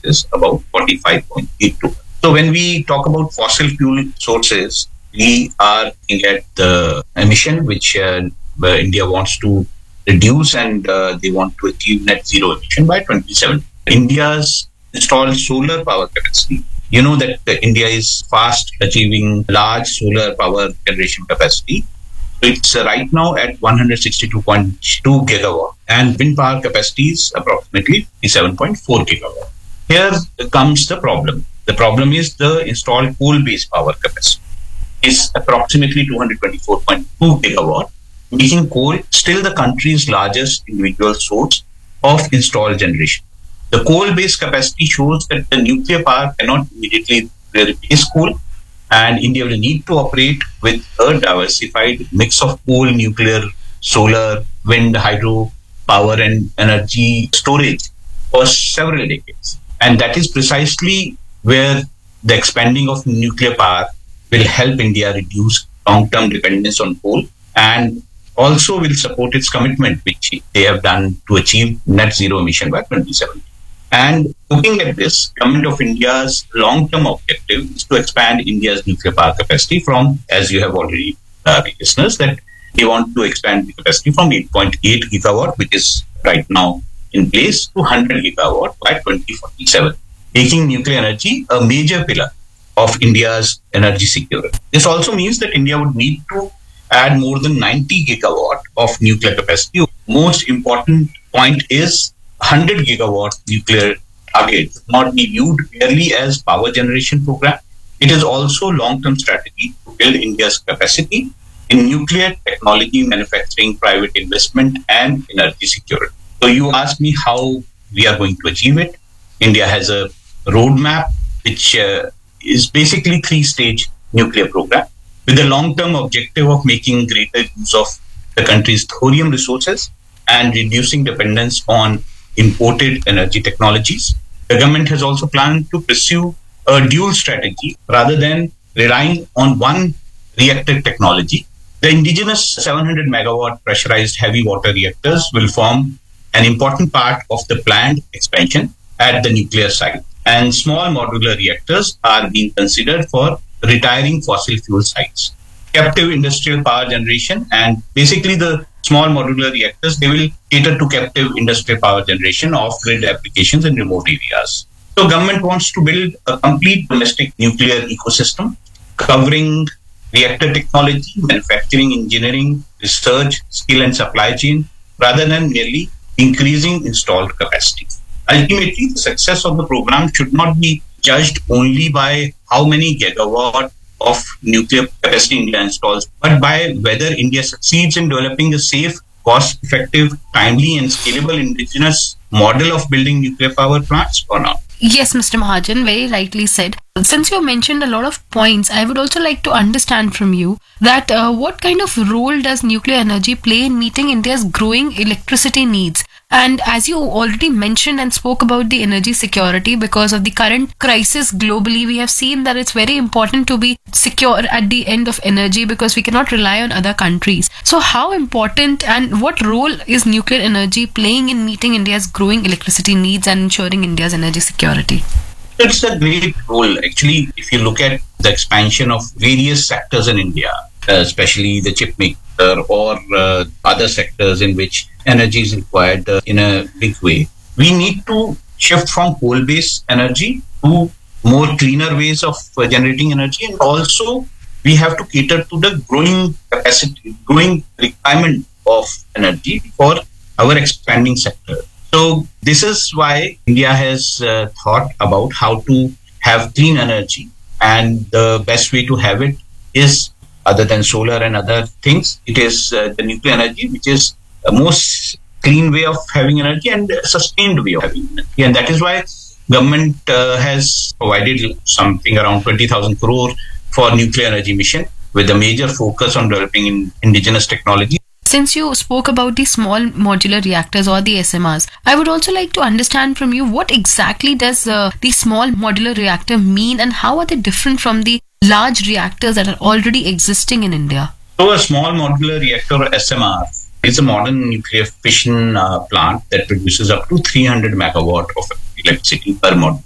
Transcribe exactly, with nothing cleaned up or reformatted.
is about forty-five point eight two. So when we talk about fossil fuel sources, we are looking at the emission which uh, uh, India wants to reduce, and uh, they want to achieve net zero emission by twenty seventy. India's installed solar power capacity. You know that uh, India is fast achieving large solar power generation capacity. It's uh, right now at one hundred sixty-two point two gigawatt, and wind power capacity is approximately fifty-seven point four gigawatt. Here comes the problem. The problem is the installed coal-based power capacity is approximately two hundred twenty-four point two gigawatt, making coal still the country's largest individual source of installed generation. The coal-based capacity shows that the nuclear power cannot immediately replace coal, and India will need to operate with a diversified mix of coal, nuclear, solar, wind, hydro power and energy storage for several decades. And that is precisely where the expanding of nuclear power will help India reduce long-term dependence on coal, and also will support its commitment, which they have done to achieve net zero emission by twenty seventy. And looking at this, Government of India's long-term objective is to expand India's nuclear power capacity from, as you have already uh, listeners, that they want to expand the capacity from eight point eight gigawatt, which is right now in place, to one hundred gigawatt by twenty forty-seven, making nuclear energy a major pillar of India's energy security. This also means that India would need to add more than ninety gigawatt of nuclear capacity. Most important point is one hundred gigawatt nuclear target should not be viewed merely as power generation program. It is also long-term strategy to build India's capacity in nuclear technology, manufacturing, private investment, and energy security. So you ask me how we are going to achieve it. India has a roadmap which uh, is basically three-stage nuclear program with the long-term objective of making greater use of the country's thorium resources and reducing dependence on imported energy technologies. The government has also planned to pursue a dual strategy rather than relying on one reactor technology. The indigenous seven hundred megawatt pressurized heavy water reactors will form an important part of the planned expansion at the nuclear site. And small modular reactors are being considered for retiring fossil fuel sites. Captive industrial power generation, and basically the small modular reactors, they will cater to captive industrial power generation, off-grid applications in remote areas. So government wants to build a complete domestic nuclear ecosystem covering reactor technology, manufacturing, engineering, research, skill and supply chain, rather than merely increasing installed capacity. Ultimately, the success of the program should not be judged only by how many gigawatt of nuclear capacity India installs, but by whether India succeeds in developing a safe, cost-effective, timely and scalable indigenous model of building nuclear power plants or not. Yes, Mister Mahajan, very rightly said. Since you mentioned a lot of points, I would also like to understand from you that uh, what kind of role does nuclear energy play in meeting India's growing electricity needs? And as you already mentioned and spoke about the energy security, because of the current crisis globally, we have seen that it's very important to be secure at the end of energy because we cannot rely on other countries. So how important and what role is nuclear energy playing in meeting India's growing electricity needs and ensuring India's energy security? It's a great role. Actually, if you look at the expansion of various sectors in India, uh, especially the chip maker or uh, other sectors in which energy is required uh, in a big way, we need to shift from coal-based energy to more cleaner ways of uh, generating energy, and also we have to cater to the growing capacity, growing requirement of energy for our expanding sector. So this is why India has uh, thought about how to have clean energy, and the best way to have it is, other than solar and other things, it is uh, the nuclear energy, which is the most clean way of having energy and a sustained way of having energy. And that is why government uh, has provided something around twenty thousand crore for nuclear energy mission, with a major focus on developing in indigenous technology. Since you spoke about the small modular reactors or the S M Rs, I would also like to understand from you what exactly does uh, the small modular reactor mean, and how are they different from the large reactors that are already existing in India? So a small modular reactor, or S M R, is a modern nuclear fission uh, plant that produces up to three hundred megawatt of electricity per module.